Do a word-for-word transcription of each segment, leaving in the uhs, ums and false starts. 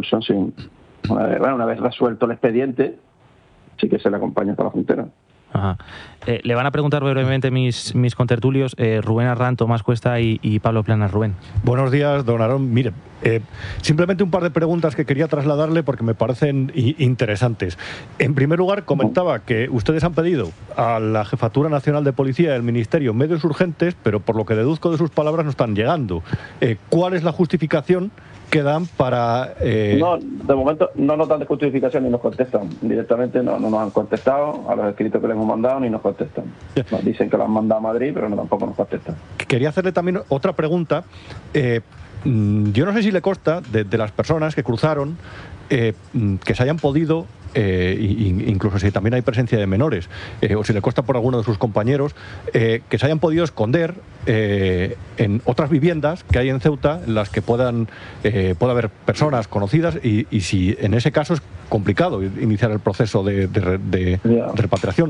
expulsión sin... Una vez, bueno, una vez resuelto el expediente, sí que se le acompaña hasta la frontera. Ajá. Eh, le van a preguntar brevemente mis, mis contertulios, eh, Rubén Arrán, Tomás Cuesta y, y Pablo Planas. Rubén. Buenos días, don Aarón. Mire, eh, simplemente un par de preguntas que quería trasladarle porque me parecen interesantes. En primer lugar, comentaba que ustedes han pedido a la Jefatura Nacional de Policía y al Ministerio medios urgentes, pero por lo que deduzco de sus palabras no están llegando. Eh, ¿Cuál es la justificación que dan para...? Eh... No, de momento no nos dan de justificación ni nos contestan. Directamente no, no nos han contestado a los escritos que les hemos mandado ni nos contestan. Nos dicen que lo han mandado a Madrid, pero no, tampoco nos contestan. Quería hacerle también otra pregunta. Eh, yo no sé si le consta de, de las personas que cruzaron eh, que se hayan podido... Eh, incluso si también hay presencia de menores, eh, o si le consta por alguno de sus compañeros, eh, que se hayan podido esconder eh, en otras viviendas que hay en Ceuta, en las que puedan eh, pueda haber personas conocidas, y, y si en ese caso es complicado iniciar el proceso de, de, de, de repatriación.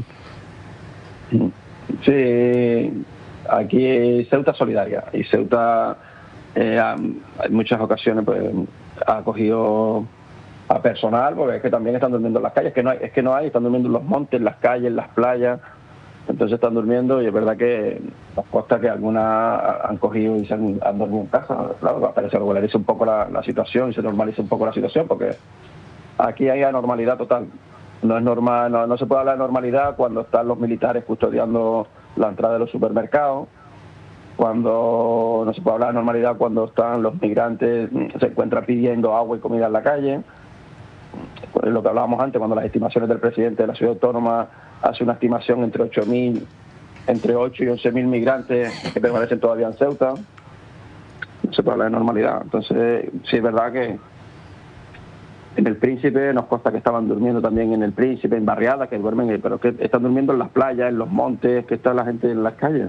Sí, aquí Ceuta es solidaria, y Ceuta eh, en muchas ocasiones pues, ha acogido a personal, porque es que también están durmiendo en las calles, que no hay, es que no hay, están durmiendo en los montes, en las calles, en las playas, entonces están durmiendo, y es verdad que nos consta que algunas han cogido y se han, han dormido en casa, claro, para que se regularice un poco la, la situación y se normalice un poco la situación, porque aquí hay anormalidad total. No es normal, no, no se puede hablar de normalidad cuando están los militares custodiando la entrada de los supermercados, cuando no se puede hablar de normalidad cuando están los migrantes, se encuentran pidiendo agua y comida en la calle. Lo que hablábamos antes, cuando las estimaciones del presidente de la ciudad autónoma hace una estimación entre ocho mil, entre ocho y once mil migrantes que permanecen todavía en Ceuta, no se puede hablar de normalidad. Entonces, sí es verdad que en el Príncipe nos consta que estaban durmiendo también en el Príncipe, en barriadas, que duermen, pero que están durmiendo en las playas, en los montes, que está la gente en las calles.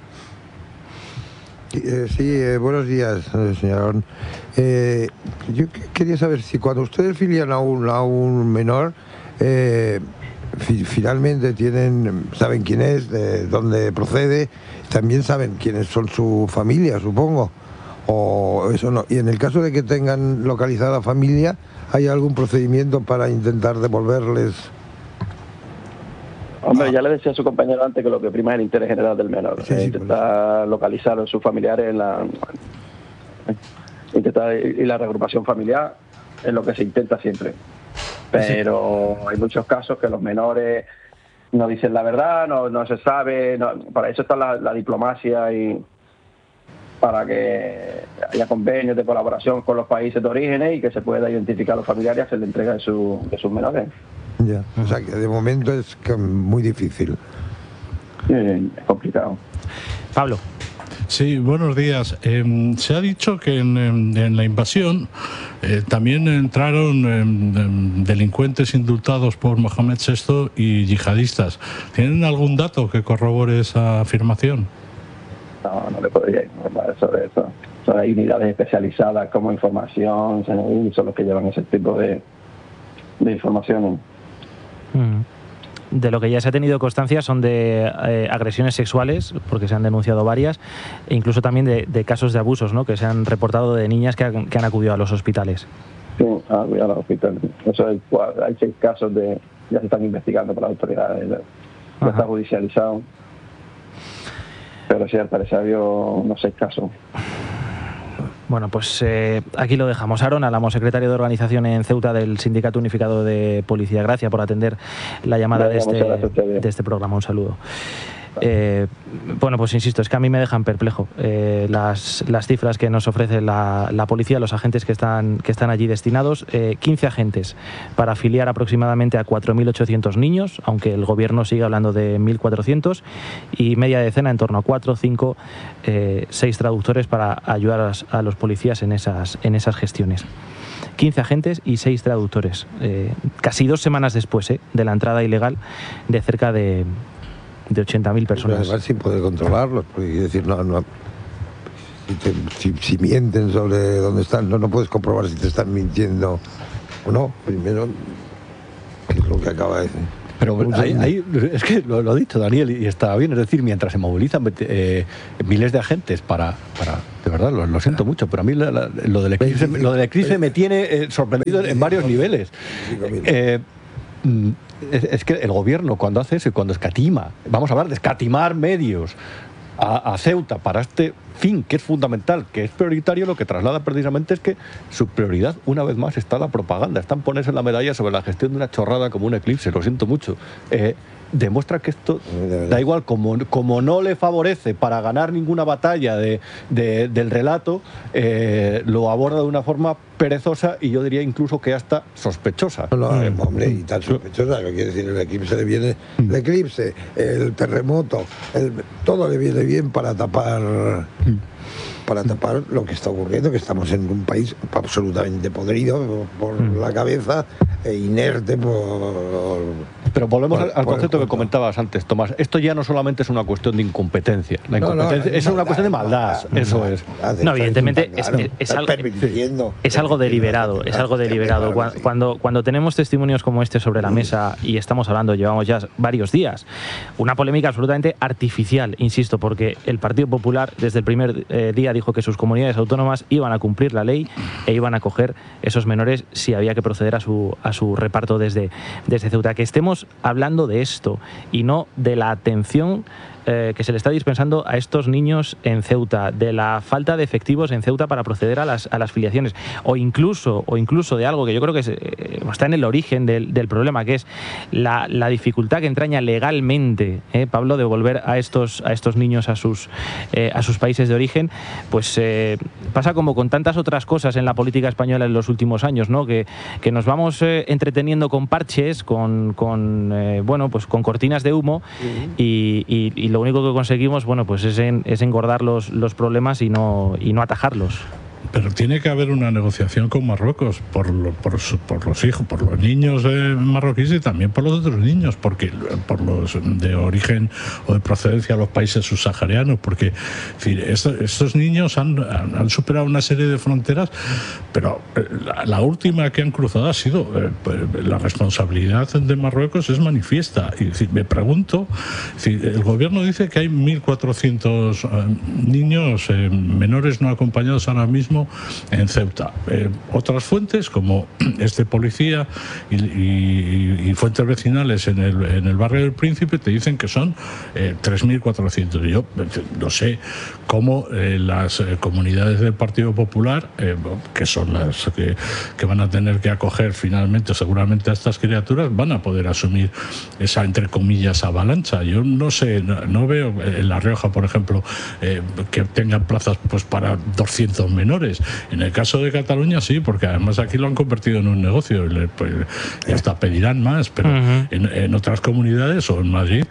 Eh, sí, eh, buenos días, señor Aarón. Eh, yo quería saber si cuando ustedes filian a un, a un menor, eh, fi finalmente tienen, saben quién es, de dónde procede, también saben quiénes son su familia, supongo, o eso no. Y en el caso de que tengan localizada la familia, ¿hay algún procedimiento para intentar devolverles? Hombre, ya le decía a su compañero antes que lo que prima es el interés general del menor. Sí, sí, intentar pues localizar a sus familiares en la... Intentar, y la reagrupación familiar es lo que se intenta siempre. Pero sí, hay muchos casos que los menores no dicen la verdad, no, no se sabe. No, para eso está la, la diplomacia, y para que haya convenios de colaboración con los países de origen y que se pueda identificar a los familiares y hacer la entrega de, su, de sus menores. Ya, o sea que de momento es muy difícil. Sí, es complicado. Pablo. Sí, buenos días. Eh, se ha dicho que en, en la invasión eh, también entraron eh, delincuentes indultados por Mohamed sexto y yihadistas. ¿Tienen algún dato que corrobore esa afirmación? No, no le podría informar sobre eso. Son, hay unidades especializadas como información, son los que llevan ese tipo de, de información. De lo que ya se ha tenido constancia son de eh, agresiones sexuales, porque se han denunciado varias, e incluso también de, de casos de abusos, ¿no?, que se han reportado de niñas que han, que han acudido a los hospitales. Sí, han acudido a los hospitales. Eso hay, hay seis casos de, ya se están investigando por las autoridades, ya, ya está judicializado. Pero sí, al parecer había unos seis casos. Bueno, pues eh, aquí lo dejamos. Aarón Álamo, secretario de organización en Ceuta del Sindicato Unificado de Policía. Gracias por atender la llamada de este, de este programa. Un saludo. Eh, bueno, pues insisto, es que a mí me dejan perplejo eh, las, las cifras que nos ofrece la, la policía, los agentes que están, que están allí destinados. Eh, quince agentes para afiliar aproximadamente a cuatro mil ochocientos niños, aunque el gobierno sigue hablando de mil cuatrocientos, y media decena, en torno a cuatro, cinco, eh, seis traductores para ayudar a, a los policías en esas, en esas gestiones. quince agentes y seis traductores, eh, casi dos semanas después eh, de la entrada ilegal de cerca de... de ochenta mil personas. Además, sin poder controlarlos, porque decir, no, no, si, te, si, si mienten sobre dónde están, no, no puedes comprobar si te están mintiendo o no. Primero, que es lo que acaba de decir. Pero hay, hay, es que lo, lo ha dicho Daniel y está bien, es decir, mientras se movilizan eh, miles de agentes para, para de verdad, lo, lo siento mucho, pero a mí la, la, lo del eclipse, lo del eclipse me tiene eh, sorprendido en varios niveles. Eh, es, es que el gobierno cuando hace eso y cuando escatima, vamos a hablar de escatimar medios a, a Ceuta para este fin que es fundamental, que es prioritario, lo que traslada precisamente es que su prioridad una vez más está la propaganda, están ponerse la medalla sobre la gestión de una chorrada como un eclipse, lo siento mucho. Eh, demuestra que esto da igual, como, como no le favorece para ganar ninguna batalla de, de, del relato, eh, lo aborda de una forma perezosa y yo diría incluso que hasta sospechosa. No, no, mm. hombre, y tan sospechosa, que quiere decir, el eclipse le viene, mm. el eclipse, el terremoto, el, todo le viene bien para tapar... Mm. para tapar lo que está ocurriendo, que estamos en un país absolutamente podrido por mm. la cabeza e inerte por... Pero volvemos por, al concepto que punto. comentabas antes, Tomás. Esto ya no solamente es una cuestión de incompetencia. La incompetencia no, no, es una cuestión de maldad. maldad eso maldad, es. Maldad, no, evidentemente es, es, es, algo, es algo deliberado. Es algo deliberado. Cuando, cuando, cuando tenemos testimonios como este sobre la mesa y estamos hablando, llevamos ya varios días, una polémica absolutamente artificial, insisto, porque el Partido Popular desde el primer eh, día dijo que sus comunidades autónomas iban a cumplir la ley e iban a acoger esos menores si había que proceder a su, a su reparto desde, desde Ceuta. Que estemos hablando de esto y no de la atención eh, que se le está dispensando a estos niños en Ceuta, de la falta de efectivos en Ceuta para proceder a las, a las filiaciones, o incluso, o incluso de algo que yo creo que es, eh, está en el origen del, del problema, que es la, la dificultad que entraña legalmente, eh, Pablo, de volver a estos, a estos niños a sus, eh, a sus países de origen. Pues eh, pasa como con tantas otras cosas en la política española en los últimos años, ¿no? Que, que nos vamos eh, entreteniendo con parches, con, con eh, bueno, pues con cortinas de humo, uh-huh. y, y, y lo único que conseguimos, bueno, pues es, en, es engordar los, los problemas y no, y no atajarlos. Pero tiene que haber una negociación con Marruecos por, lo, por, por los hijos, por los niños eh, marroquíes y también por los otros niños, porque por los de origen o de procedencia a los países subsaharianos, porque en fin, estos, estos niños han, han, han superado una serie de fronteras, pero la, la última que han cruzado ha sido eh, pues, la responsabilidad de Marruecos es manifiesta. Y decir, me pregunto, decir, el gobierno dice que hay mil cuatrocientos eh, niños eh, menores no acompañados ahora mismo en Ceuta. Eh, otras fuentes, como este policía y, y, y fuentes vecinales en el, en el barrio del Príncipe, te dicen que son eh, tres mil cuatrocientos. Yo no sé cómo eh, las eh, comunidades del Partido Popular, eh, que son las que, que van a tener que acoger finalmente, seguramente, a estas criaturas, van a poder asumir esa, entre comillas, avalancha. Yo no sé, no, no veo en La Rioja, por ejemplo, eh, que tengan plazas pues para doscientos menores. En el caso de Cataluña sí, porque además aquí lo han convertido en un negocio, pues, y hasta pedirán más, pero uh-huh. en, en otras comunidades o en Madrid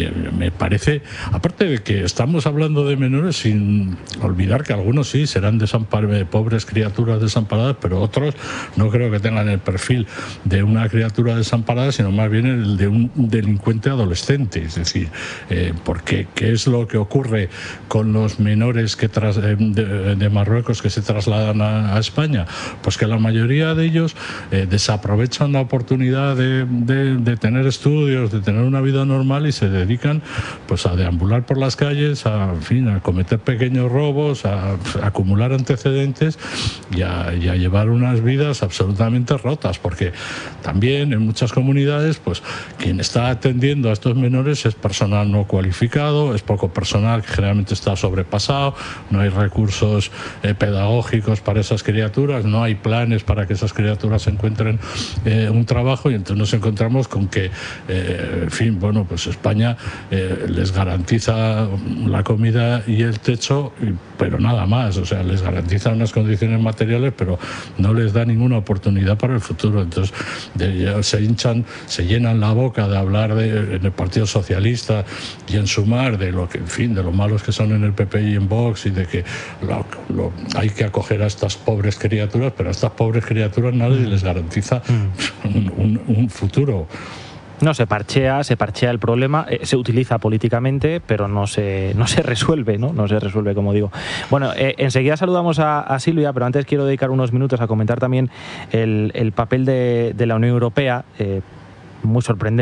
me parece, aparte de que estamos hablando de menores sin olvidar que algunos sí serán desampar- pobres criaturas desamparadas, pero otros no creo que tengan el perfil de una criatura desamparada, sino más bien el de un delincuente adolescente. Es decir, eh, porque ¿qué es lo que ocurre con los menores que tras, eh, de, de Marruecos que se trasladan a, a España? Pues que la mayoría de ellos eh, desaprovechan la oportunidad de, de, de tener estudios, de tener una vida normal y se dedican pues a deambular por las calles, a, en fin, a cometer pequeños robos, a, a acumular antecedentes y a, y a llevar unas vidas absolutamente rotas, porque también en muchas comunidades pues quien está atendiendo a estos menores es personal no cualificado, es poco personal que generalmente está sobrepasado, no hay recursos eh, pedagógicos para esas criaturas, no hay planes para que esas criaturas encuentren eh, un trabajo, y entonces nos encontramos con que, eh, en fin, bueno, pues España eh, les garantiza la comida y el techo, pero nada más, o sea, les garantiza unas condiciones materiales, pero no les da ninguna oportunidad para el futuro. Entonces de, se hinchan, se llenan la boca de hablar de, en el Partido Socialista y en Sumar de lo que, en fin, de lo malos que son en el P P y en Vox, y de que lo, lo, hay que acoger a estas pobres criaturas, pero a estas pobres criaturas nadie les garantiza un, un, un futuro. No, se parchea, se parchea el problema, eh, se utiliza políticamente, pero no se, no se resuelve, ¿no? No se resuelve, como digo. Bueno, eh, enseguida saludamos a, a Silvia, pero antes quiero dedicar unos minutos a comentar también el, el papel de, de la Unión Europea, eh, muy sorprendente,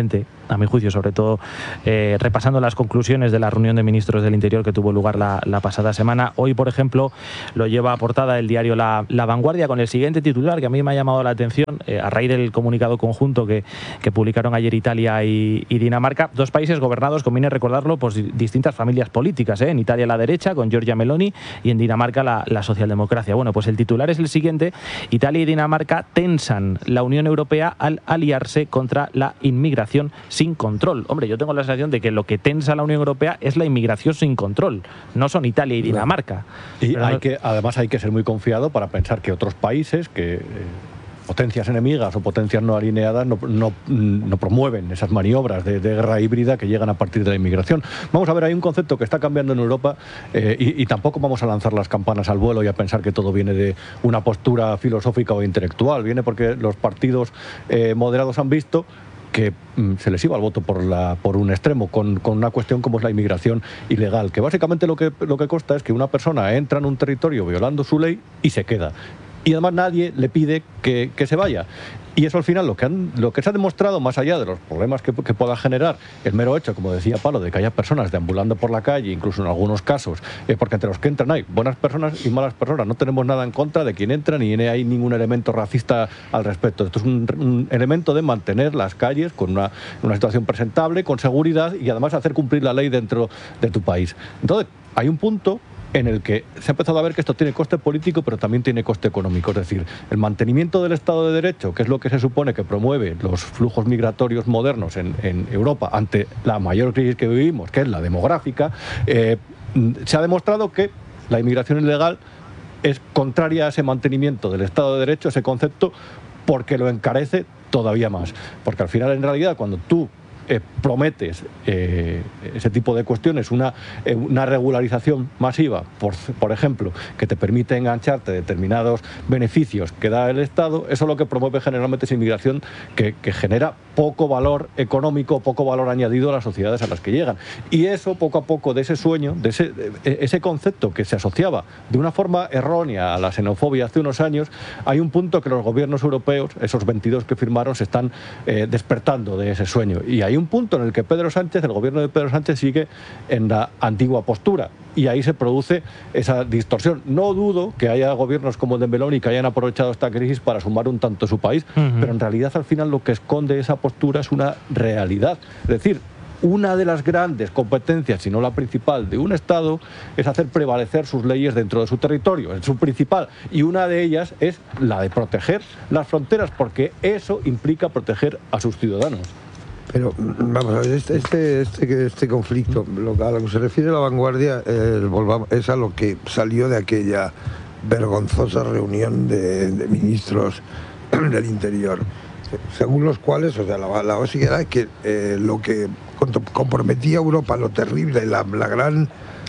a mi juicio, sobre todo eh, repasando las conclusiones de la reunión de ministros del Interior que tuvo lugar la, la pasada semana. Hoy, por ejemplo, lo lleva a portada el diario La, la Vanguardia con el siguiente titular que a mí me ha llamado la atención eh, a raíz del comunicado conjunto que, que publicaron ayer Italia y, y Dinamarca, dos países gobernados, conviene recordarlo, por distintas familias políticas, ¿eh? En Italia la derecha con Giorgia Meloni y en Dinamarca la, la socialdemocracia. Bueno, pues el titular es el siguiente: Italia y Dinamarca tensan la Unión Europea al aliarse contra la inmigración sin control. Hombre, yo tengo la sensación de que lo que tensa la Unión Europea es la inmigración sin control, no son Italia y Dinamarca. Y Pero hay no... que, además hay que ser muy confiado para pensar que otros países, que eh, potencias enemigas o potencias no alineadas, no, no, no promueven esas maniobras de, de guerra híbrida que llegan a partir de la inmigración. Vamos a ver, hay un concepto que está cambiando en Europa eh, y, y tampoco vamos a lanzar las campanas al vuelo y a pensar que todo viene de una postura filosófica o intelectual. Viene porque los partidos eh, moderados han visto que mm, se les iba el voto por, la, por un extremo, con, con una cuestión como es la inmigración ilegal, que básicamente lo que, lo que consta es que una persona entra en un territorio violando su ley y se queda. Y además nadie le pide que, que se vaya. Y eso al final lo que, han, lo que se ha demostrado, más allá de los problemas que, que pueda generar el mero hecho, como decía Pablo, de que haya personas deambulando por la calle, incluso en algunos casos, eh, porque entre los que entran hay buenas personas y malas personas. No tenemos nada en contra de quien entra, ni hay ningún elemento racista al respecto. Esto es un, un elemento de mantener las calles con una, una situación presentable, con seguridad y además hacer cumplir la ley dentro de tu país. Entonces, hay un punto en el que se ha empezado a ver que esto tiene coste político, pero también tiene coste económico. Es decir, el mantenimiento del Estado de Derecho, que es lo que se supone que promueve los flujos migratorios modernos en, en Europa ante la mayor crisis que vivimos, que es la demográfica, eh, se ha demostrado que la inmigración ilegal es contraria a ese mantenimiento del Estado de Derecho, ese concepto, porque lo encarece todavía más. Porque al final, en realidad, cuando tú Eh, prometes eh, ese tipo de cuestiones, una, eh, una regularización masiva, por, por ejemplo, que te permite engancharte determinados beneficios que da el Estado, eso lo que promueve generalmente es inmigración que, que genera poco valor económico, poco valor añadido a las sociedades a las que llegan. Y eso, poco a poco, de ese sueño, de ese, de ese concepto que se asociaba de una forma errónea a la xenofobia hace unos años, hay un punto que los gobiernos europeos, esos veintidós que firmaron, se están eh, despertando de ese sueño. Y hay un punto en el que Pedro Sánchez, el gobierno de Pedro Sánchez, sigue en la antigua postura. Y ahí se produce esa distorsión. No dudo que haya gobiernos como el de Meloni que hayan aprovechado esta crisis para sumar un tanto a su país, uh-huh. pero en realidad al final lo que esconde esa postura es una realidad. Es decir, una de las grandes competencias, si no la principal, de un Estado es hacer prevalecer sus leyes dentro de su territorio, es su principal, y una de ellas es la de proteger las fronteras, porque eso implica proteger a sus ciudadanos. Pero vamos a ver, este, este, este, este conflicto, lo, a lo que se refiere a La Vanguardia, eh, volvamos, es a lo que salió de aquella vergonzosa reunión de, de ministros del Interior, según los cuales, o sea, la, la básica era que eh, lo que comprometía a Europa, lo terrible, la, la gran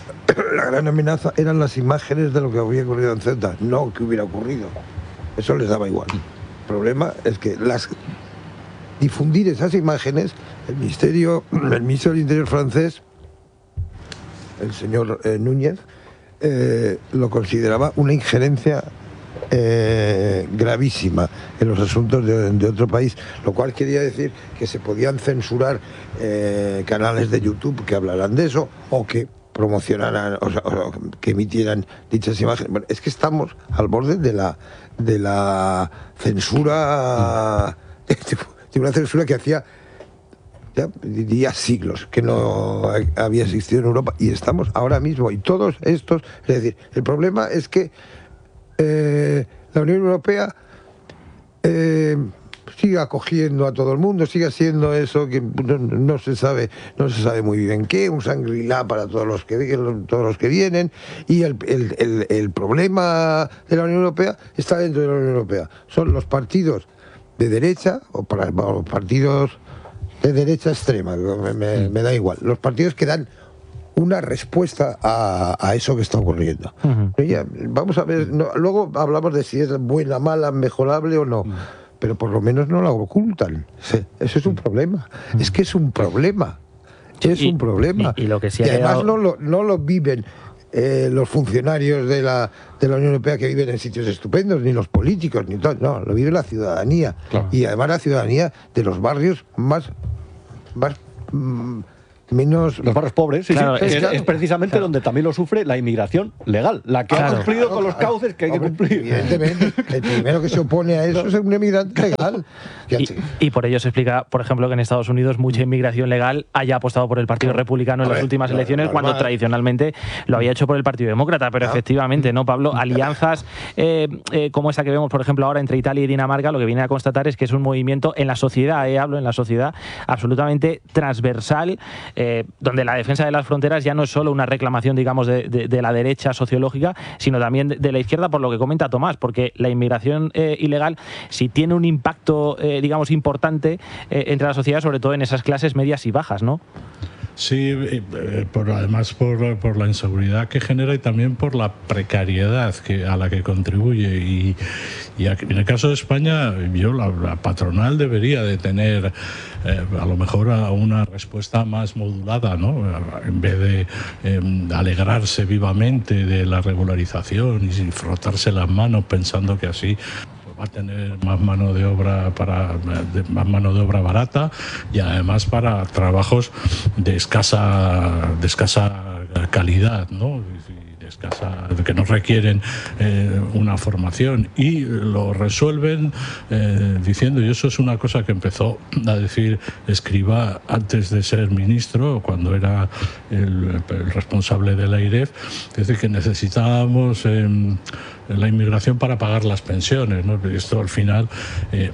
la gran amenaza eran las imágenes de lo que había ocurrido en Ceuta, no que hubiera ocurrido. Eso les daba igual. El problema es que las difundir esas imágenes, el ministerio, el ministro del Interior francés, el señor eh, Núñez, eh, lo consideraba una injerencia eh, gravísima en los asuntos de, de otro país, lo cual quería decir que se podían censurar eh, canales de YouTube que hablaran de eso o que promocionaran, o sea, o que emitieran dichas imágenes. Bueno, es que estamos al borde de la de la censura, de una censura que hacía ya diría siglos que no había existido en Europa, y estamos ahora mismo, y todos estos, es decir, el problema es que eh, la Unión Europea eh, sigue acogiendo a todo el mundo, sigue haciendo eso que no, no se sabe, no se sabe muy bien qué, un Shangri-La para todos los que todos los que vienen, y el, el, el, el problema de la Unión Europea está dentro de la Unión Europea. Son los partidos de derecha o para los partidos de derecha extrema, me, me, me da igual, los partidos que dan una respuesta a, a eso que está ocurriendo. Uh-huh. Ya, vamos a ver, no, luego hablamos de si es buena, mala, mejorable o no, uh-huh. pero por lo menos no la ocultan. Sí, eso es un problema. Uh-huh. Es que es un problema. Es y, un problema. Y, y, lo que sí ha y además quedado... no, lo, no lo viven eh, los funcionarios de la, de la Unión Europea, que viven en sitios estupendos, ni los políticos, ni todo. No, lo vive la ciudadanía. Claro. Y además la ciudadanía de los barrios más más mmm, menos los barrios pobres, sí, claro, sí, es, es, es precisamente claro. donde también lo sufre la inmigración legal, la que claro. ha cumplido claro, con los claro. cauces que hay que cumplir. Evidentemente, el primero que se opone a eso es un inmigrante legal. Y, y por ello se explica, por ejemplo, que en Estados Unidos mucha inmigración legal haya apostado por el Partido Republicano en las últimas no, elecciones, no, cuando normal. tradicionalmente lo había hecho por el Partido Demócrata. Pero no. efectivamente, ¿no, Pablo? Alianzas eh, eh, como esa que vemos, por ejemplo, ahora entre Italia y Dinamarca, lo que viene a constatar es que es un movimiento en la sociedad, eh, hablo en la sociedad, absolutamente transversal, eh, donde la defensa de las fronteras ya no es solo una reclamación, digamos, de, de, de la derecha sociológica, sino también de, de la izquierda, por lo que comenta Tomás, porque la inmigración eh, ilegal, si tiene un impacto, eh, digamos, importante eh, entre la sociedad, sobre todo en esas clases medias y bajas, ¿no? Sí, eh, por, además por, por la inseguridad que genera y también por la precariedad que, a la que contribuye. Y, y aquí, en el caso de España, yo la, la patronal debería de tener eh, a lo mejor a una respuesta más modulada, ¿no? En vez de eh, alegrarse vivamente de la regularización y frotarse las manos pensando que así va a tener más mano de obra para de, más mano de obra barata y además para trabajos de escasa de escasa calidad, ¿no? De escasa, que no requieren eh, una formación, y lo resuelven eh, diciendo, y eso es una cosa que empezó a decir Escrivá antes de ser ministro, cuando era el, el responsable del AIREF, es decir, que necesitábamos eh, la inmigración para pagar las pensiones, ¿no? Esto al final eh,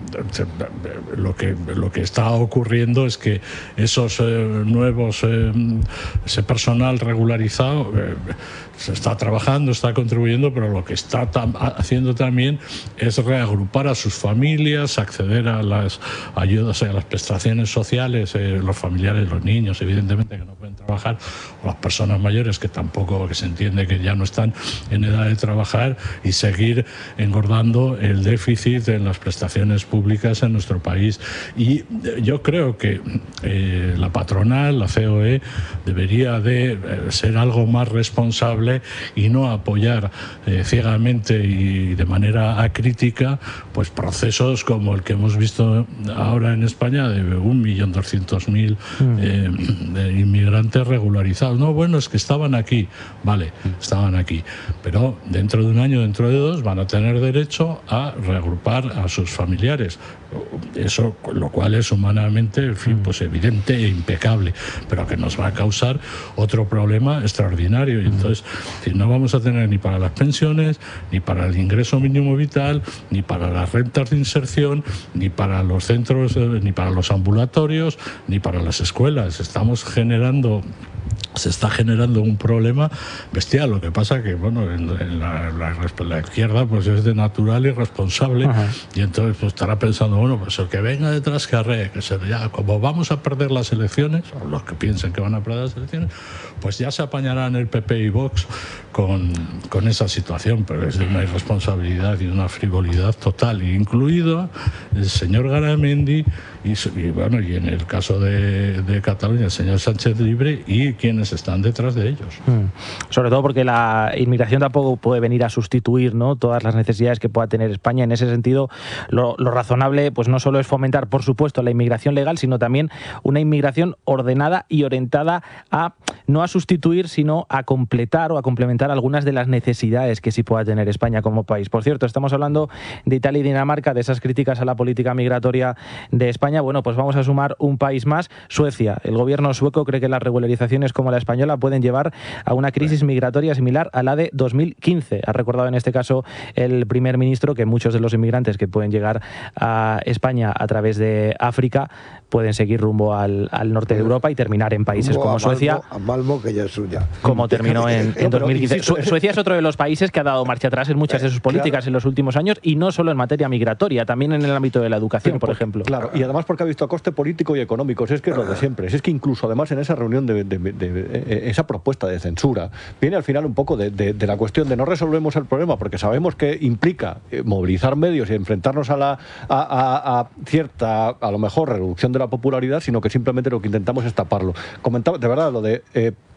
lo que lo que está ocurriendo es que esos eh, nuevos eh, ese personal regularizado eh, se está trabajando, está contribuyendo, pero lo que está tam- haciendo también es reagrupar a sus familias, acceder a las ayudas, a las prestaciones sociales, eh, los familiares, los niños, evidentemente, que no pueden trabajar, o las personas mayores que tampoco, que se entiende que ya no están en edad de trabajar, y seguir engordando el déficit en las prestaciones públicas en nuestro país. Y yo creo que eh, la patronal, la C O E, debería de eh, ser algo más responsable y no apoyar eh, ciegamente y de manera acrítica pues procesos como el que hemos visto ahora en España de un millón doscientos mil eh, de inmigrantes regularizados. No, bueno, es que estaban aquí, vale, estaban aquí, pero dentro de un año, dentro de dos, van a tener derecho a reagrupar a sus familiares. Eso, lo cual es humanamente, en fin, pues evidente e impecable, pero que nos va a causar otro problema extraordinario. Y entonces, si no vamos a tener ni para las pensiones, ni para el ingreso mínimo vital, ni para las rentas de inserción, ni para los centros, ni para los ambulatorios, ni para las escuelas. Estamos generando se está generando un problema bestial. Lo que pasa que, bueno, en, en la, la, la izquierda pues es de natural y responsable. Ajá. Y entonces pues estará pensando, bueno, pues el que venga detrás que arre, que se, ya, como vamos a perder las elecciones, o los que piensen que van a perder las elecciones, pues ya se apañarán el P P y Vox con, con esa situación, pero es de una irresponsabilidad y una frivolidad total, incluido el señor Garamendi y, y bueno, y en el caso de, de Cataluña el señor Sánchez Libre y quienes están detrás de ellos. Mm. Sobre todo porque la inmigración tampoco puede venir a sustituir, ¿no?, todas las necesidades que pueda tener España. En ese sentido, lo, lo razonable pues no solo es fomentar, por supuesto, la inmigración legal, sino también una inmigración ordenada y orientada a no a sustituir, sino a completar o a complementar algunas de las necesidades que sí pueda tener España como país. Por cierto, estamos hablando de Italia y Dinamarca, de esas críticas a la política migratoria de España. Bueno, pues vamos a sumar un país más, Suecia. El gobierno sueco cree que las regularizaciones como la española pueden llevar a una crisis migratoria similar a la de dos mil quince. Ha recordado en este caso el primer ministro que muchos de los inmigrantes que pueden llegar a España a través de África pueden seguir rumbo al, al norte de Europa y terminar en países rumbo como Suecia. A Malmo, que ya es suya. Como terminó en, en dos mil quince. Su, Suecia es otro de los países que ha dado marcha atrás en muchas de sus políticas claro. en los últimos años, y no solo en materia migratoria, también en el ámbito de la educación, Pero por, por ejemplo. Claro, y además porque ha visto coste político y económico. Es que es lo de siempre. Es que incluso además en esa reunión de, de, de, de, de esa propuesta de censura viene al final un poco de, de, de la cuestión de no resolvemos el problema porque sabemos que implica movilizar medios y enfrentarnos a la a, a, a cierta, a lo mejor, reducción de la popularidad, sino que simplemente lo que intentamos es taparlo. Comentaba, de verdad, lo de eh,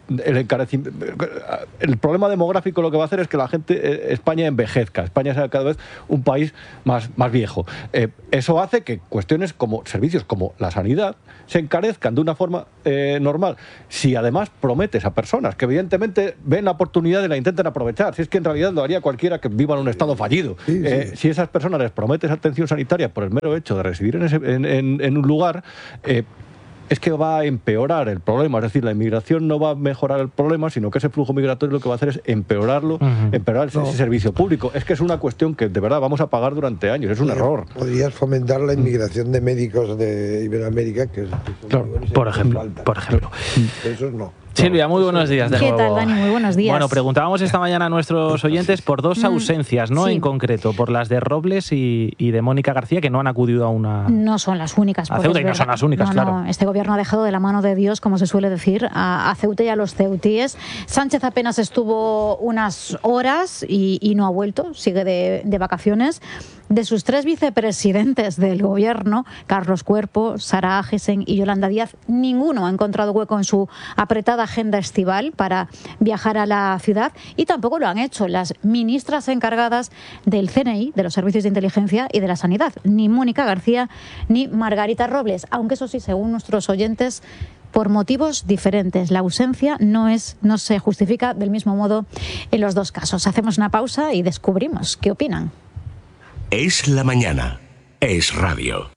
el encarecimiento, el problema demográfico lo que va a hacer es que la gente, España envejezca, España sea cada vez un país más, más viejo. Eh, eso hace que cuestiones como servicios como la sanidad se encarezcan de una forma eh, normal. Si además prometes a personas que evidentemente ven la oportunidad y la intenten aprovechar, si es que en realidad lo haría cualquiera que viva en un estado fallido, sí, sí. Eh, si esas personas les prometes atención sanitaria por el mero hecho de residir en, ese, en, en, en un lugar, eh, es que va a empeorar el problema. Es decir, la inmigración no va a mejorar el problema, sino que ese flujo migratorio lo que va a hacer es empeorarlo, uh-huh. empeorar ese, no. ese servicio público. Es que es una cuestión que de verdad vamos a pagar durante años, es un error. Podrías fomentar la inmigración de médicos de Iberoamérica, que, que claro, por ejemplo, por ejemplo. Esos no. Silvia, muy buenos días de nuevo. ¿Qué tal, Dani? Muy buenos días. Bueno, preguntábamos esta mañana a nuestros oyentes por dos ausencias, ¿no? Sí. En concreto, por las de Robles y, y de Mónica García, que no han acudido a una... No son las únicas. A Ceuta y no son las únicas, no, claro. No, este gobierno ha dejado de la mano de Dios, como se suele decir, a, a Ceuta y a los ceutíes. Sánchez apenas estuvo unas horas y, y no ha vuelto, sigue de, de vacaciones. De sus tres vicepresidentes del gobierno, Carlos Cuerpo, Sara Agesen y Yolanda Díaz, ninguno ha encontrado hueco en su apretada agenda estival para viajar a la ciudad, y tampoco lo han hecho las ministras encargadas del C N I, de los servicios de inteligencia y de la sanidad, ni Mónica García ni Margarita Robles, aunque eso sí, según nuestros oyentes, por motivos diferentes. La ausencia no es, no se justifica del mismo modo en los dos casos. Hacemos una pausa y descubrimos qué opinan. Es la mañana. Es radio.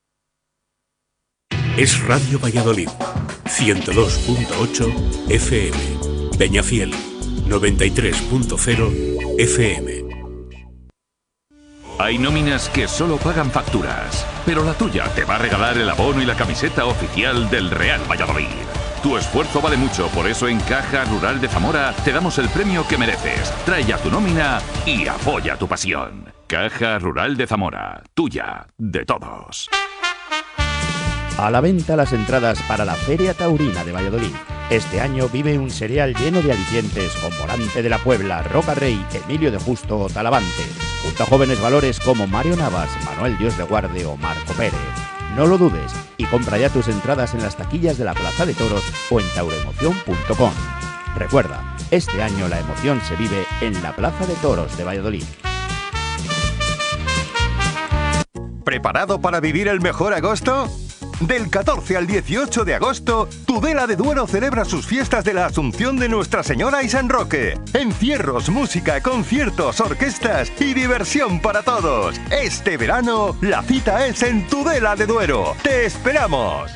Es Radio Valladolid. ciento dos punto ocho F M. Peñafiel. noventa y tres punto cero F M. Hay nóminas que solo pagan facturas, pero la tuya te va a regalar el abono y la camiseta oficial del Real Valladolid. Tu esfuerzo vale mucho, por eso en Caja Rural de Zamora te damos el premio que mereces. Trae ya tu nómina y apoya tu pasión. Caja Rural de Zamora, tuya, de todos. A la venta las entradas para la Feria Taurina de Valladolid. Este año vive un serial lleno de alicientes con Volante de la Puebla, Roca Rey, Emilio de Justo o Talavante, junto a jóvenes valores como Mario Navas, Manuel Dios de Guarde o Marco Pérez. No lo dudes y compra ya tus entradas en las taquillas de la Plaza de Toros o en tauroemoción punto com. Recuerda, este año la emoción se vive en la Plaza de Toros de Valladolid. ¿Preparado para vivir el mejor agosto? Del catorce al dieciocho de agosto, Tudela de Duero celebra sus fiestas de la Asunción de Nuestra Señora y San Roque. Encierros, música, conciertos, orquestas y diversión para todos. Este verano, la cita es en Tudela de Duero. ¡Te esperamos!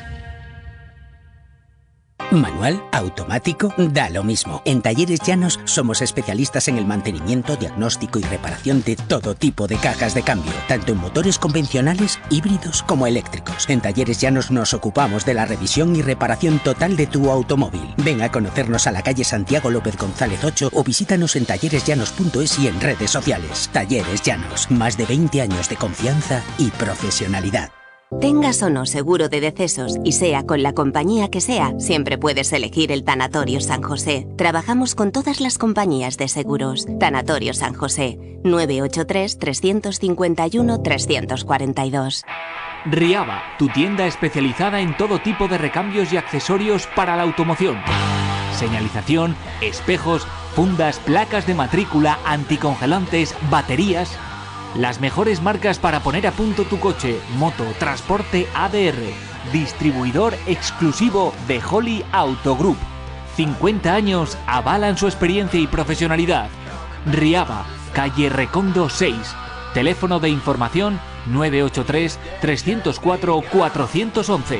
Manual, automático, da lo mismo. En Talleres Llanos somos especialistas en el mantenimiento, diagnóstico y reparación de todo tipo de cajas de cambio, tanto en motores convencionales, híbridos como eléctricos. En Talleres Llanos nos ocupamos de la revisión y reparación total de tu automóvil. Ven a conocernos a la calle Santiago López González ocho o visítanos en talleres llanos punto es y en redes sociales. Talleres Llanos, más de veinte años de confianza y profesionalidad. Tengas o no seguro de decesos y sea con la compañía que sea, siempre puedes elegir el Tanatorio San José. Trabajamos con todas las compañías de seguros. Tanatorio San José, nueve ocho tres, tres cinco uno, tres cuatro dos. Riaba, tu tienda especializada en todo tipo de recambios y accesorios para la automoción. Señalización, espejos, fundas, placas de matrícula, anticongelantes, baterías... Las mejores marcas para poner a punto tu coche, moto, transporte A D R. Distribuidor exclusivo de Holly Auto Group. cincuenta años avalan su experiencia y profesionalidad. Riaba, calle Recondo seis. Teléfono de información nueve ocho tres, tres cero cuatro, cuatro uno uno.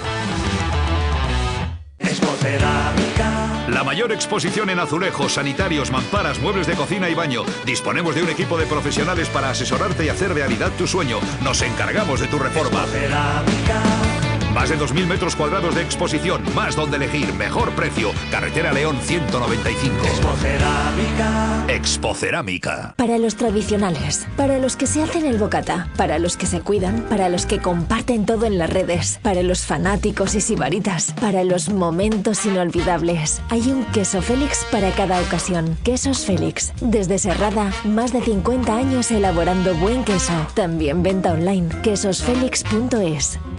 La mayor exposición en azulejos, sanitarios, mamparas, muebles de cocina y baño. Disponemos de un equipo de profesionales para asesorarte y hacer realidad tu sueño. Nos encargamos de tu reforma. Más de dos mil metros cuadrados de exposición, más donde elegir, mejor precio. Carretera León ciento noventa y cinco. Expocerámica. Expocerámica. Para los tradicionales, para los que se hacen el bocata, para los que se cuidan, para los que comparten todo en las redes, para los fanáticos y sibaritas, para los momentos inolvidables. Hay un queso Félix para cada ocasión. Quesos Félix. Desde Serrada, más de cincuenta años elaborando buen queso. También venta online. quesos félix punto es.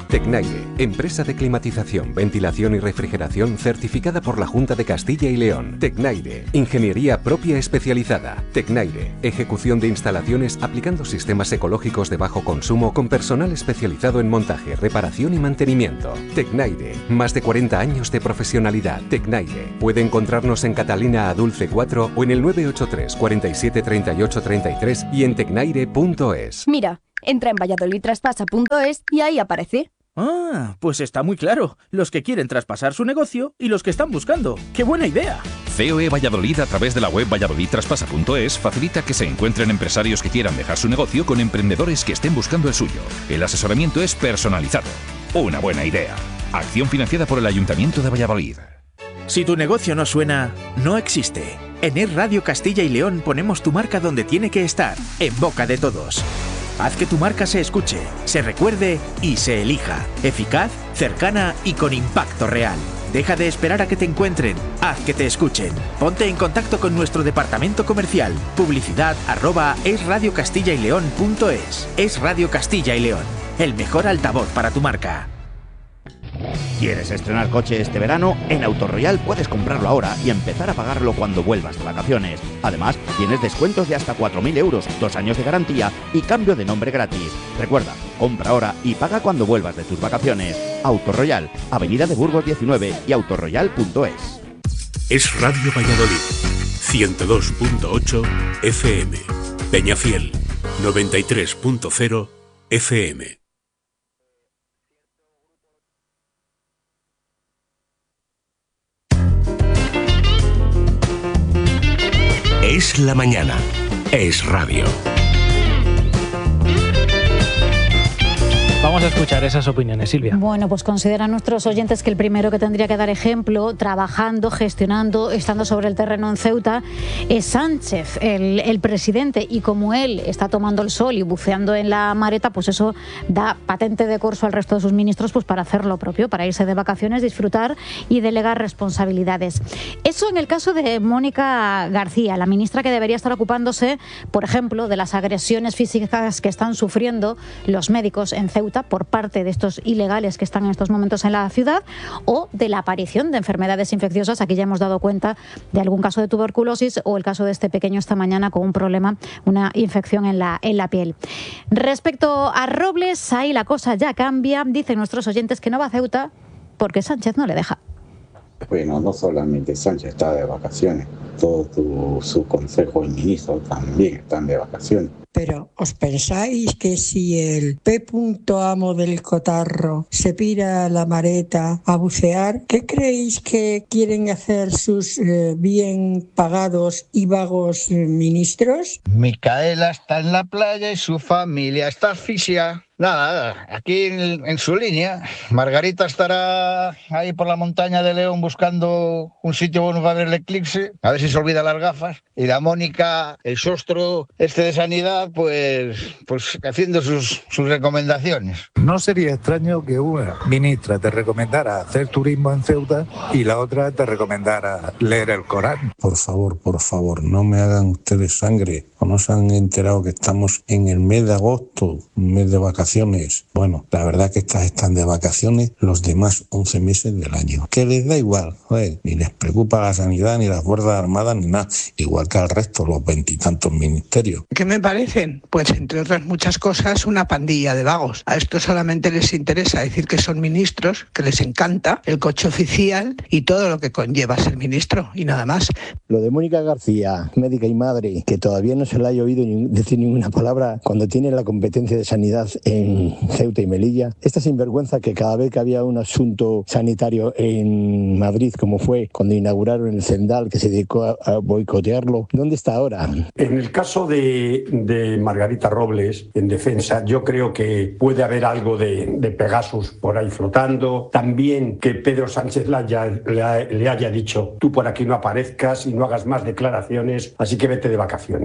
Tecnaire, empresa de climatización, ventilación y refrigeración certificada por la Junta de Castilla y León. Tecnaire, ingeniería propia especializada. Tecnaire, ejecución de instalaciones aplicando sistemas ecológicos de bajo consumo con personal especializado en montaje, reparación y mantenimiento. Tecnaire, más de cuarenta años de profesionalidad. Tecnaire, puede encontrarnos en Catalina Adulce cuatro o en el nueve ocho tres, cuarenta y siete, treinta y ocho, treinta y tres y en tecnaire punto es. Mira, entra en valladolid traspasa punto es y ahí aparece. Ah, pues está muy claro. Los que quieren traspasar su negocio y los que están buscando. ¡Qué buena idea! C O E Valladolid, a través de la web valladolid traspasa punto es, facilita que se encuentren empresarios que quieran dejar su negocio con emprendedores que estén buscando el suyo. El asesoramiento es personalizado. Una buena idea. Acción financiada por el Ayuntamiento de Valladolid. Si tu negocio no suena, no existe. En Es Radio Castilla y León ponemos tu marca donde tiene que estar, en boca de todos. Haz que tu marca se escuche, se recuerde y se elija. Eficaz, cercana y con impacto real. Deja de esperar a que te encuentren, haz que te escuchen. Ponte en contacto con nuestro departamento comercial. Publicidad arroba esradiocastillaileón.es. Es Radio Castilla y León, el mejor altavoz para tu marca. ¿Quieres estrenar coche este verano? En Autoroyal puedes comprarlo ahora y empezar a pagarlo cuando vuelvas de vacaciones. Además, tienes descuentos de hasta cuatro mil euros, dos años de garantía y cambio de nombre gratis. Recuerda, compra ahora y paga cuando vuelvas de tus vacaciones. Autoroyal, Avenida de Burgos diecinueve y autoroyal punto es. Es Radio Valladolid, ciento dos punto ocho F M. Peñafiel, noventa y tres punto cero F M. Es la mañana. Es radio. Vamos a escuchar esas opiniones, Silvia. Bueno, pues consideran nuestros oyentes que el primero que tendría que dar ejemplo, trabajando, gestionando, estando sobre el terreno en Ceuta, es Sánchez, el, el presidente, y como él está tomando el sol y buceando en la mareta, pues eso da patente de corso al resto de sus ministros pues para hacer lo propio, para irse de vacaciones, disfrutar y delegar responsabilidades. Eso en el caso de Mónica García, la ministra que debería estar ocupándose, por ejemplo, de las agresiones físicas que están sufriendo los médicos en Ceuta por parte de estos ilegales que están en estos momentos en la ciudad, o de la aparición de enfermedades infecciosas. Aquí ya hemos dado cuenta de algún caso de tuberculosis o el caso de este pequeño esta mañana con un problema, una infección en la, en la piel. Respecto a Robles, ahí la cosa ya cambia. Dicen nuestros oyentes que no va a Ceuta porque Sánchez no le deja. Bueno, no solamente Sánchez está de vacaciones, todo tu, su consejo y ministros también están de vacaciones. Pero ¿os pensáis que si el P. amo del cotarro se pira a la mareta a bucear, qué creéis que quieren hacer sus eh, bien pagados y vagos eh, ministros? Micaela está en la playa y su familia está asfixiada. Nada, nada, aquí en, en su línea. Margarita estará ahí por la montaña de León buscando un sitio bueno para ver el eclipse, a ver si se olvida las gafas. Y la Mónica, el sostro este de sanidad, pues, pues haciendo sus, sus recomendaciones. No sería extraño que una ministra te recomendara hacer turismo en Ceuta y la otra te recomendara leer el Corán. Por favor, por favor, no me hagan ustedes sangre. ¿O no se han enterado que estamos en el mes de agosto, un mes de vacaciones? Bueno, la verdad que estas están de vacaciones los demás once meses del año. Que les da igual, joder, ni les preocupa la sanidad, ni las Fuerzas Armadas, ni nada. Igual que al resto, los veintitantos ministerios. ¿Qué me parecen? Pues entre otras muchas cosas, una pandilla de vagos. A esto solamente les interesa decir que son ministros, que les encanta el coche oficial y todo lo que conlleva ser ministro, y nada más. Lo de Mónica García, médica y madre, que todavía no se le haya oído decir ninguna palabra cuando tiene la competencia de sanidad en Ceuta y Melilla. Esta sinvergüenza que cada vez que había un asunto sanitario en Madrid, como fue cuando inauguraron el Zendal, que se dedicó a, a boicotearlo, ¿dónde está ahora? En el caso de, de Margarita Robles, en defensa, yo creo que puede haber algo de, de Pegasus por ahí flotando. También que Pedro Sánchez le haya, le haya dicho, tú por aquí no aparezcas y no hagas más declaraciones, así que vete de vacaciones. De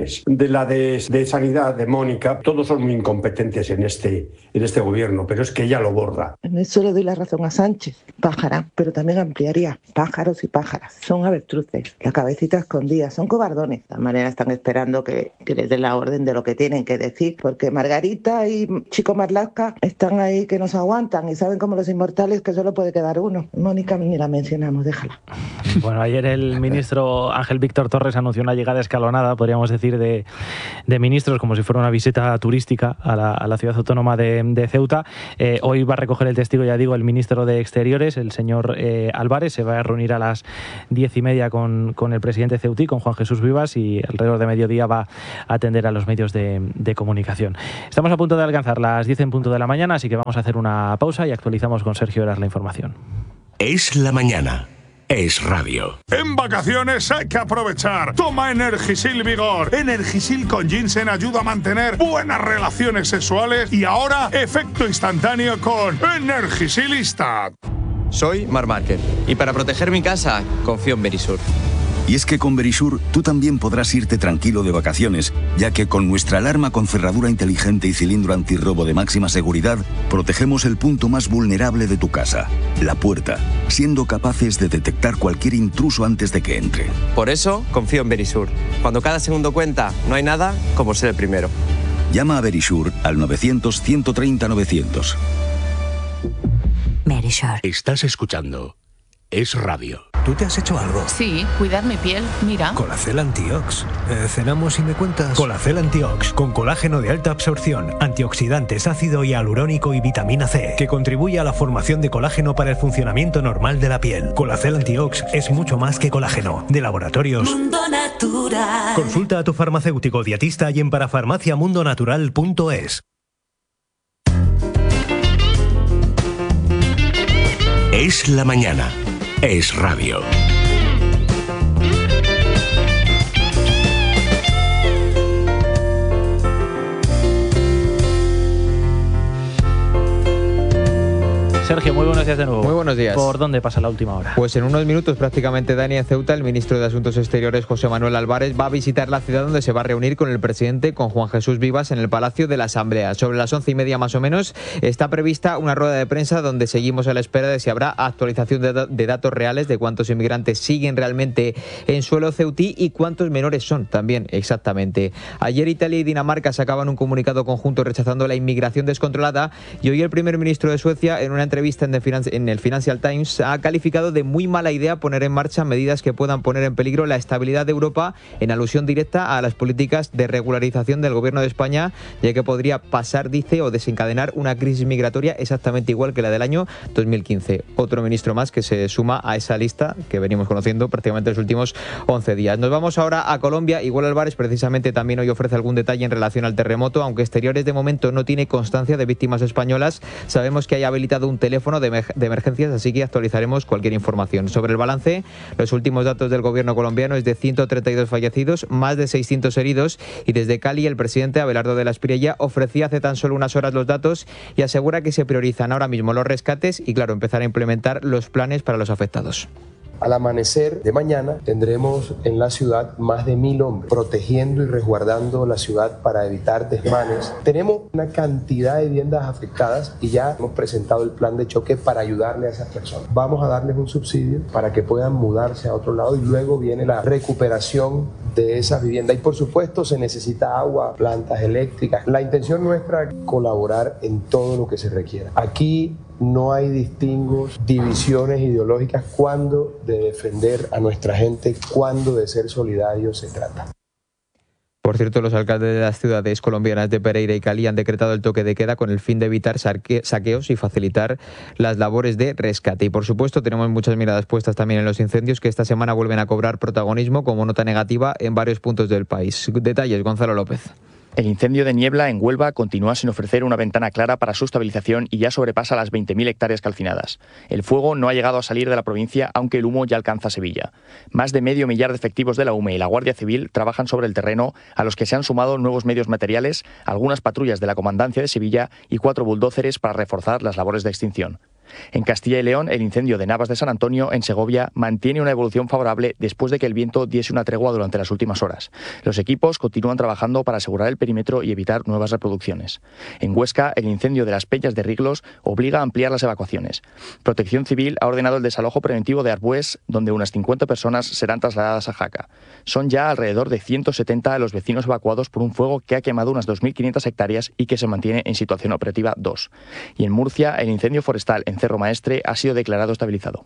de la de, de Sanidad, de Mónica, todos son muy incompetentes en este, en este gobierno, pero es que ella lo borda. En eso le doy la razón a Sánchez, pájara, pero también ampliaría, pájaros y pájaras. Son avestruces, la cabecita escondida, son cobardones. De todas maneras están esperando que, que les den la orden de lo que tienen que decir, porque Margarita y Chico Marlaska están ahí que nos aguantan y saben como los inmortales que solo puede quedar uno. Mónica ni la mencionamos, déjala. Bueno, ayer el ministro Ángel Víctor Torres anunció una llegada escalonada, podríamos decir, de, de ministros, como si fuera una visita turística a la, a la ciudad autónoma de, de Ceuta. Eh, hoy va a recoger el testigo, ya digo, el ministro de Exteriores, el señor eh, Álvarez. Se va a reunir a las diez y media con, con el presidente ceutí, con Juan Jesús Vivas, y alrededor de mediodía va a atender a los medios de, de comunicación. Estamos a punto de alcanzar las diez en punto de la mañana, así que vamos a hacer una pausa y actualizamos con Sergio Heras la información. Es la mañana. Es radio. En vacaciones hay que aprovechar. Toma Energisil Vigor. Energisil con ginseng ayuda a mantener buenas relaciones sexuales y ahora efecto instantáneo con Energisilista. Soy Mar Márquez y para proteger mi casa confío en Verisur. Y es que con Verisur tú también podrás irte tranquilo de vacaciones, ya que con nuestra alarma con cerradura inteligente y cilindro antirrobo de máxima seguridad, protegemos el punto más vulnerable de tu casa, la puerta, siendo capaces de detectar cualquier intruso antes de que entre. Por eso confío en Verisur. Cuando cada segundo cuenta, no hay nada como ser el primero. Llama a Verisur al novecientos, ciento treinta, novecientos. Verisur. Estás escuchando Es Radio. ¿Tú te has hecho algo? Sí, cuidar mi piel, mira. Colacel Antiox. Eh, ¿Cenamos y me cuentas? Colacel Antiox, con colágeno de alta absorción, antioxidantes, ácido hialurónico y vitamina C, que contribuye a la formación de colágeno para el funcionamiento normal de la piel. Colacel Antiox es mucho más que colágeno. De Laboratorios Mundo Natural. Consulta a tu farmacéutico dietista y en parafarmacia mundo natural punto es. Es la mañana. Es radio. Sergio, muy buenos días de nuevo. Muy buenos días. ¿Por dónde pasa la última hora? Pues en unos minutos prácticamente, Dani, en Ceuta, el ministro de Asuntos Exteriores, José Manuel Álvarez, va a visitar la ciudad donde se va a reunir con el presidente, con Juan Jesús Vivas, en el Palacio de la Asamblea. Sobre las once y media más o menos está prevista una rueda de prensa donde seguimos a la espera de si habrá actualización de, de datos reales de cuántos inmigrantes siguen realmente en suelo ceutí y cuántos menores son también exactamente. Ayer Italia y Dinamarca sacaban un comunicado conjunto rechazando la inmigración descontrolada y hoy el primer ministro de Suecia, en una entrevista en, en el Financial Times, ha calificado de muy mala idea poner en marcha medidas que puedan poner en peligro la estabilidad de Europa, en alusión directa a las políticas de regularización del gobierno de España, ya que podría pasar, dice, o desencadenar una crisis migratoria exactamente igual que la del año dos mil quince. Otro ministro más que se suma a esa lista que venimos conociendo prácticamente los últimos once días. Nos vamos ahora a Colombia. Igual Álvarez precisamente también hoy ofrece algún detalle en relación al terremoto, aunque Exteriores de momento no tiene constancia de víctimas españolas. Sabemos que hay habilitado un teléfono de, de emergencias, así que actualizaremos cualquier información. Sobre el balance, los últimos datos del gobierno colombiano es de ciento treinta y dos fallecidos, más de seiscientos heridos, y desde Cali el presidente Abelardo de la Espriella ofrecía hace tan solo unas horas los datos y asegura que se priorizan ahora mismo los rescates y, claro, empezar a implementar los planes para los afectados. Al amanecer de mañana tendremos en la ciudad más de mil hombres protegiendo y resguardando la ciudad para evitar desmanes. Tenemos una cantidad de viviendas afectadas y ya hemos presentado el plan de choque para ayudarle a esas personas. Vamos a darles un subsidio para que puedan mudarse a otro lado y luego viene la recuperación de esas viviendas. Y por supuesto se necesita agua, plantas eléctricas. La intención nuestra es colaborar en todo lo que se requiera. Aquí no hay distingos, divisiones ideológicas cuando de defender a nuestra gente, cuando de ser solidarios se trata. Por cierto, los alcaldes de las ciudades colombianas de Pereira y Cali han decretado el toque de queda con el fin de evitar saqueos y facilitar las labores de rescate. Y por supuesto tenemos muchas miradas puestas también en los incendios que esta semana vuelven a cobrar protagonismo como nota negativa en varios puntos del país. Detalles, Gonzalo López. El incendio de Niebla en Huelva continúa sin ofrecer una ventana clara para su estabilización y ya sobrepasa las veinte mil hectáreas calcinadas. El fuego no ha llegado a salir de la provincia, aunque el humo ya alcanza Sevilla. Más de medio millar de efectivos de la U M E y la Guardia Civil trabajan sobre el terreno, a los que se han sumado nuevos medios materiales, algunas patrullas de la Comandancia de Sevilla y cuatro bulldóceres para reforzar las labores de extinción. En Castilla y León, el incendio de Navas de San Antonio, en Segovia, mantiene una evolución favorable después de que el viento diese una tregua durante las últimas horas. Los equipos continúan trabajando para asegurar el perímetro y evitar nuevas reproducciones. En Huesca, el incendio de las Peñas de Riglos obliga a ampliar las evacuaciones. Protección Civil ha ordenado el desalojo preventivo de Arbués, donde unas cincuenta personas serán trasladadas a Jaca. Son ya alrededor de ciento setenta los vecinos evacuados por un fuego que ha quemado unas dos mil quinientas hectáreas y que se mantiene en situación operativa dos. Y en Murcia, el incendio forestal en Cerro Maestre ha sido declarado estabilizado.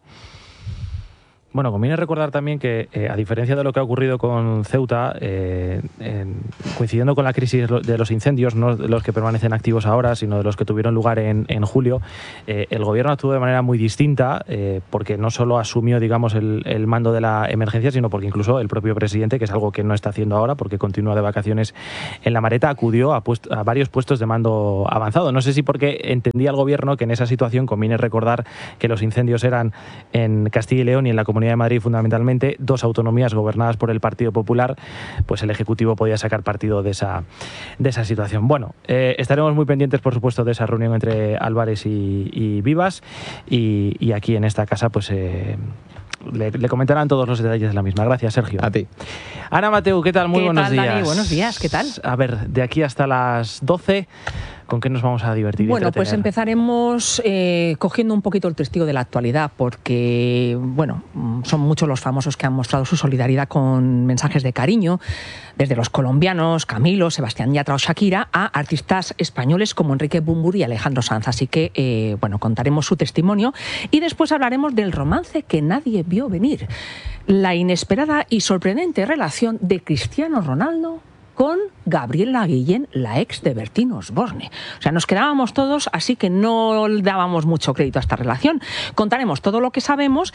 Bueno, conviene recordar también que, eh, a diferencia de lo que ha ocurrido con Ceuta, eh, eh, coincidiendo con la crisis de los incendios, no de los que permanecen activos ahora, sino de los que tuvieron lugar en, en julio, eh, el gobierno actuó de manera muy distinta, eh, porque no solo asumió, digamos, el, el mando de la emergencia, sino porque incluso el propio presidente, que es algo que no está haciendo ahora, porque continúa de vacaciones en La Mareta, acudió a, puest- a varios puestos de mando avanzado. No sé si porque entendía el gobierno que en esa situación conviene recordar que los incendios eran en Castilla y León y en la Comunidad de Madrid fundamentalmente, dos autonomías gobernadas por el Partido Popular, pues el Ejecutivo podía sacar partido de esa, de esa situación. Bueno, eh, estaremos muy pendientes, por supuesto, de esa reunión entre Álvarez y, y Vivas, y, y aquí en esta casa pues eh, le, le comentarán todos los detalles de la misma. Gracias, Sergio. A ti. Ana Mateu, ¿qué tal? Muy ¿Qué buenos tal, días. Dani? Buenos días, ¿qué tal? A ver, de aquí hasta las doce, ¿con qué nos vamos a divertir? Bueno, pues empezaremos eh, cogiendo un poquito el testigo de la actualidad, porque, bueno, son muchos los famosos que han mostrado su solidaridad con mensajes de cariño, desde los colombianos, Camilo, Sebastián Yatra o Shakira, a artistas españoles como Enrique Bunbury y Alejandro Sanz. Así que, eh, bueno, contaremos su testimonio y después hablaremos del romance que nadie vio venir. La inesperada y sorprendente relación de Cristiano Ronaldo con Gabriela Guillén, la ex de Bertín Osborne. O sea, nos quedábamos todos, así que no dábamos mucho crédito a esta relación. Contaremos todo lo que sabemos,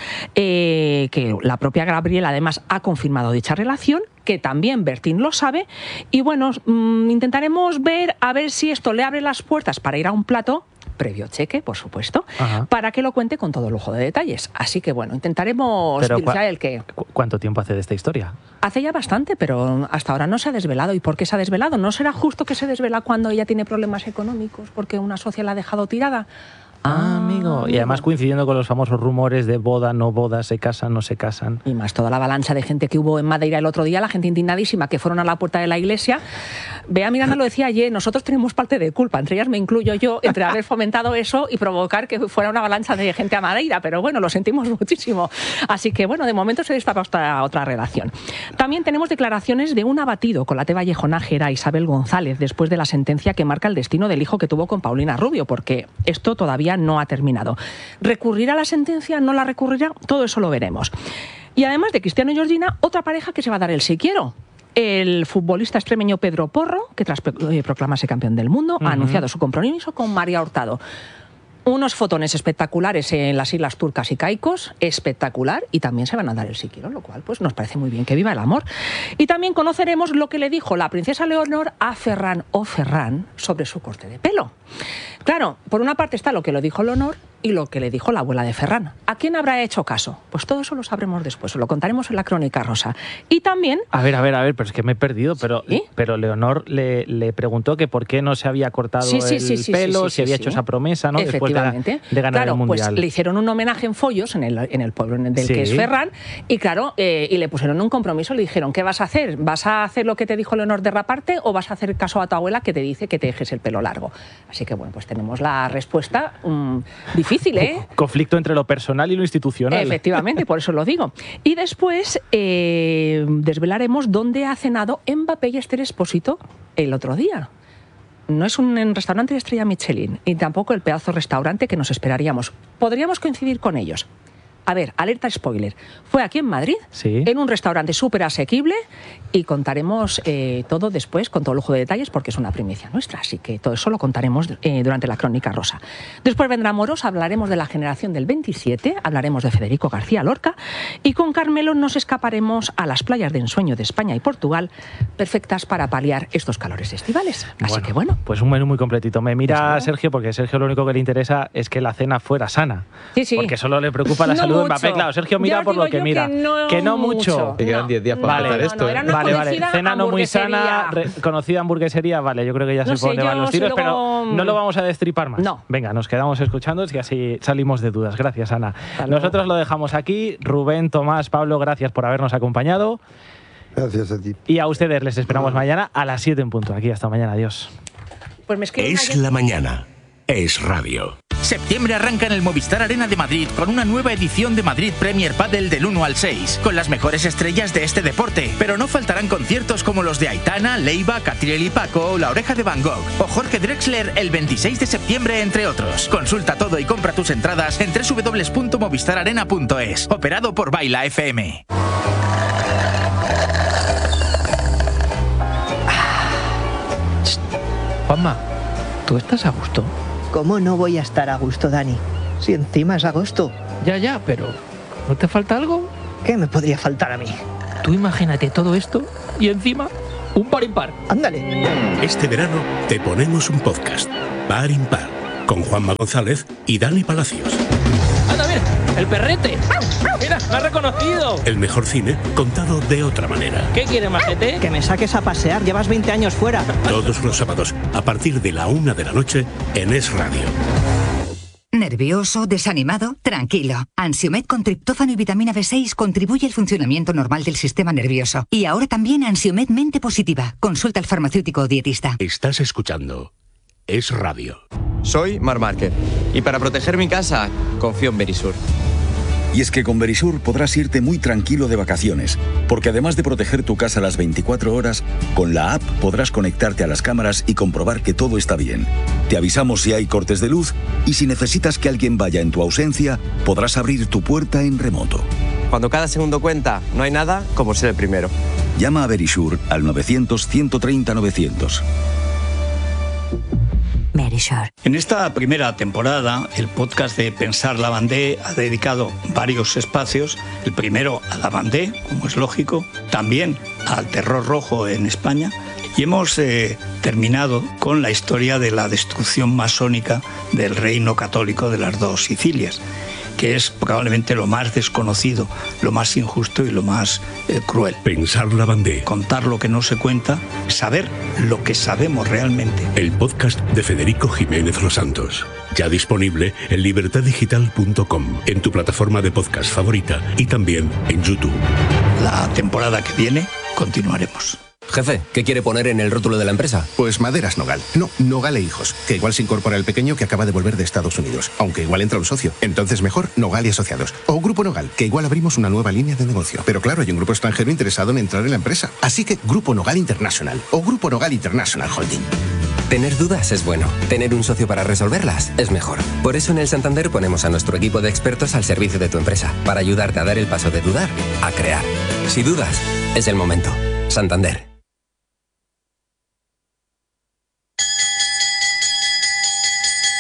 eh, que la propia Gabriela además ha confirmado dicha relación, que también Bertín lo sabe, y bueno, mmm, intentaremos ver a ver si esto le abre las puertas para ir a un plato, previo cheque, por supuesto, Ajá. para que lo cuente con todo lujo de detalles. Así que bueno, intentaremos pinchar el que... ¿cu ¿Cuánto tiempo hace de esta historia? Hace ya bastante, pero hasta ahora no se ha desvelado. ¿Y por qué se ha desvelado? ¿No será justo que se desvela cuando ella tiene problemas económicos porque una socia la ha dejado tirada? Ah, amigo. Y además coincidiendo con los famosos rumores de boda, no boda, se casan, no se casan. Y más toda la avalancha de gente que hubo en Madeira el otro día, la gente indignadísima que fueron a la puerta de la iglesia. Bea Miranda lo decía ayer, nosotros tenemos parte de culpa, entre ellas me incluyo yo, entre haber fomentado eso y provocar que fuera una avalancha de gente a Madeira, pero bueno, lo sentimos muchísimo. Así que bueno, de momento se destapa otra, otra relación. También tenemos declaraciones de un abatido con la T Vallejonajera Isabel González después de la sentencia que marca el destino del hijo que tuvo con Paulina Rubio, porque esto todavía no ha terminado. ¿Recurrirá la sentencia? ¿No la recurrirá? Todo eso lo veremos. Y además de Cristiano y Georgina, otra pareja que se va a dar el sí quiero. El futbolista extremeño Pedro Porro, que tras proclamarse campeón del mundo, uh-huh. ha anunciado su compromiso con María Hurtado. Unos fotones espectaculares en las Islas Turcas y Caicos, espectacular, y también se van a dar el sí quiero, lo cual pues nos parece muy bien, que viva el amor. Y también conoceremos lo que le dijo la princesa Leonor a Ferran o Ferran sobre su corte de pelo. Claro, por una parte está lo que le dijo Leonor y lo que le dijo la abuela de Ferran. ¿A quién habrá hecho caso? Pues todo eso lo sabremos después, lo contaremos en la Crónica Rosa. Y también... A ver, a ver, a ver, pero es que me he perdido, pero, ¿sí? pero Leonor le, le preguntó que por qué no se había cortado sí, sí, el sí, sí, pelo, sí, sí, si había sí, hecho sí. esa promesa, ¿no? Después de, la, de ganar claro, el Mundial. Pues le hicieron un homenaje en Follos, en el, en el pueblo del sí. que es Ferran, y claro, eh, y le pusieron un compromiso, le dijeron, ¿qué vas a hacer? ¿Vas a hacer lo que te dijo Leonor de raparte o vas a hacer caso a tu abuela que te dice que te dejes el pelo largo? Así que bueno, pues tenemos la respuesta um, difícil, ¿eh? Conflicto entre lo personal y lo institucional. Efectivamente, por eso lo digo. Y después eh, desvelaremos dónde ha cenado Mbappé y Esther Expósito el otro día. No es un restaurante de estrella Michelin y tampoco el pedazo de restaurante que nos esperaríamos. Podríamos coincidir con ellos. A ver, alerta spoiler. Fue aquí en Madrid, sí. en un restaurante súper asequible, y contaremos eh, todo después con todo lujo de detalles porque es una primicia nuestra, así que todo eso lo contaremos eh, durante la Crónica Rosa. Después vendrá Moros, hablaremos de la generación del veintisiete, hablaremos de Federico García Lorca, y con Carmelo nos escaparemos a las playas de ensueño de España y Portugal, perfectas para paliar estos calores estivales. Así bueno, que bueno. Pues un menú muy completito. Me mira Sergio, porque a Sergio lo único que le interesa es que la cena fuera sana. Sí, sí. Porque solo le preocupa la no salud Saludo Mbappé, claro. Sergio mira por lo que mira. Que no, que no mucho. Te quedan diez días para vale, esto. No, no, ¿eh? Vale, vale. Cena no muy sana, re, conocida hamburguesería. Vale, yo creo que ya no se pone van los tiros, luego... pero no lo vamos a destripar más. No. Venga, nos quedamos escuchando y así salimos de dudas. Gracias, Ana. Nosotros lo dejamos aquí. Rubén, Tomás, Pablo, gracias por habernos acompañado. Gracias a ti. Y a ustedes les esperamos mañana a las siete en punto. Aquí, hasta mañana. Adiós. Pues me es la mañana. Es radio. Septiembre arranca en el Movistar Arena de Madrid con una nueva edición de Madrid Premier Padel del uno al seis, con las mejores estrellas de este deporte. Pero no faltarán conciertos como los de Aitana, Leiva, Catriel y Paco, o La Oreja de Van Gogh o Jorge Drexler el veintiséis de septiembre, entre otros. Consulta todo y compra tus entradas en doble u doble u doble u punto movistar arena punto es. Operado por Baila F M. Juanma, ¿tú estás a gusto? ¿Cómo no voy a estar a gusto, Dani? Si encima es agosto. Ya, ya, pero ¿no te falta algo? ¿Qué me podría faltar a mí? Tú imagínate todo esto y encima un par impar. Ándale. Este verano te ponemos un podcast, Par Impar, con Juanma González y Dani Palacios. ¡Anda, mira! ¡El perrete! ¡Mira, me ha reconocido! El mejor cine contado de otra manera. ¿Qué quieres, majete? Que me saques a pasear, llevas veinte años fuera. Todos los sábados, a partir de la una de la noche, en Es Radio. ¿Nervioso? ¿Desanimado? Tranquilo. Ansiomed con triptófano y vitamina B seis contribuye al funcionamiento normal del sistema nervioso. Y ahora también Ansiomed Mente Positiva. Consulta al farmacéutico o dietista. Estás escuchando Es Radio. Soy Mar Márquez y para proteger mi casa confío en Verisur. Y es que con Verisur podrás irte muy tranquilo de vacaciones, porque además de proteger tu casa las veinticuatro horas, con la app podrás conectarte a las cámaras y comprobar que todo está bien. Te avisamos si hay cortes de luz y si necesitas que alguien vaya en tu ausencia, podrás abrir tu puerta en remoto. Cuando cada segundo cuenta, no hay nada como ser el primero. Llama a Verisur al novecientos, ciento treinta, novecientos. Verisur. En esta primera temporada, el podcast de Pensar Lavandé ha dedicado varios espacios. El primero a Lavandé, como es lógico, también al terror rojo en España. Y hemos eh, terminado con la historia de la destrucción masónica del reino católico de las dos Sicilias, que es probablemente lo más desconocido, lo más injusto y lo más eh, cruel. Pensar Lavandé. Contar lo que no se cuenta, saber lo que sabemos realmente. El podcast de Federico Jiménez Los Santos. Ya disponible en libertad digital punto com, en tu plataforma de podcast favorita y también en YouTube. La temporada que viene continuaremos. Jefe, ¿qué quiere poner en el rótulo de la empresa? Pues Maderas Nogal. No, Nogal e Hijos. Que igual se incorpora el pequeño que acaba de volver de Estados Unidos. Aunque igual entra un socio. Entonces mejor Nogal y Asociados. O Grupo Nogal, que igual abrimos una nueva línea de negocio. Pero claro, hay un grupo extranjero interesado en entrar en la empresa. Así que Grupo Nogal International. O Grupo Nogal International Holding. Tener dudas es bueno. Tener un socio para resolverlas es mejor. Por eso en el Santander ponemos a nuestro equipo de expertos al servicio de tu empresa. Para ayudarte a dar el paso de dudar a crear. Si dudas, es el momento. Santander.